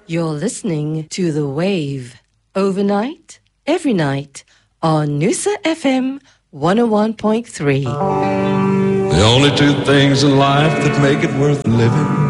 You're listening to The Wave, overnight, every night, on Noosa FM 101.3. The only two things in life that make it worth living